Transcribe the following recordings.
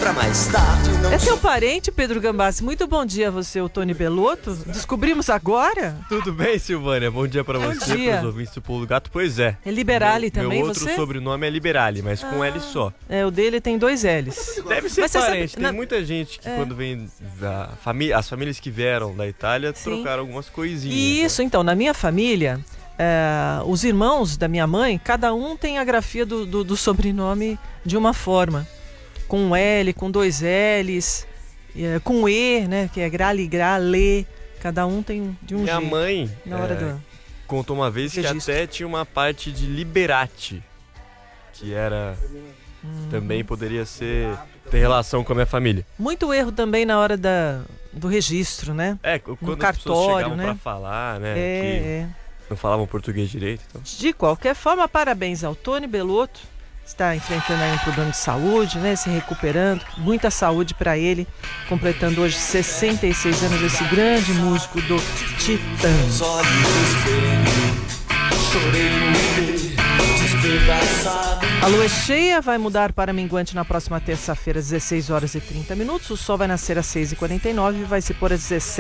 pra mais tarde não É seu parente, Pedro Gambassi? Muito bom dia a você, o Tony Belotto. Descobrimos agora? Tudo bem, Silvânia? Bom dia pra você, dia. pros ouvintes do Pulo do Gato. Pois é. É Liberali também, meu outro você? sobrenome é Liberali, mas com L só. É, o dele tem 2 L's. Deve ser Mas você parente. sabe- Tem muita gente que quando vem as famílias que vieram da Itália trocaram algumas coisinhas. Isso, né? então, na minha família, os irmãos da minha mãe, cada um tem a grafia do sobrenome de uma forma. Com um L, com 2 L's, com E, né? Que é Grali, Grale. Cada um tem de um Minha jeito. mãe Na hora do contou uma vez que registro. até tinha uma parte de Liberati, que era... Também poderia ter relação com a minha família. Muito erro também na hora do registro, né? Quando No as pessoas cartório, chegavam né? pra falar, né? Que não falavam português direito. Então. De qualquer forma, parabéns ao Tony Belotto. Está enfrentando aí um problema de saúde, né? Se recuperando. Muita saúde para ele. Completando hoje 66 anos, esse grande músico do Titãs. olhos no espelho, chorei no despedaçado. A lua é cheia, vai mudar para minguante na próxima terça-feira, às 16 horas e 30 minutos. O sol vai nascer às 6h49 e vai se pôr às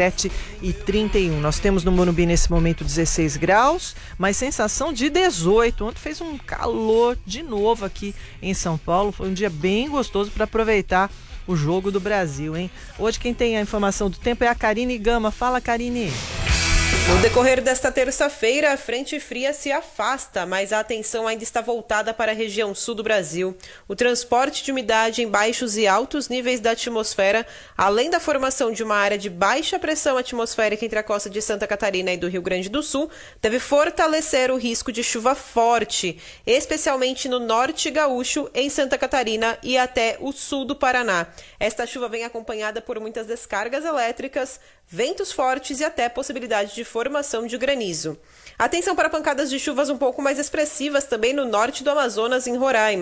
17h31. Nós temos no Morumbi nesse momento 16 graus, mas sensação de 18. Ontem fez um calor de novo aqui em São Paulo. Foi um dia bem gostoso para aproveitar o jogo do Brasil, hein? Hoje quem tem a informação do tempo é a Karine Gama. Fala, Karine. No decorrer desta terça-feira, a frente fria se afasta, mas a atenção ainda está voltada para a região sul do Brasil. O transporte de umidade em baixos e altos níveis da atmosfera, além da formação de uma área de baixa pressão atmosférica entre a costa de Santa Catarina e do Rio Grande do Sul, deve fortalecer o risco de chuva forte, especialmente no norte gaúcho, em Santa Catarina e até o sul do Paraná. Esta chuva vem acompanhada por muitas descargas elétricas, ventos fortes e até possibilidade de formação de granizo. Atenção para pancadas de chuvas um pouco mais expressivas também no norte do Amazonas, em Roraima.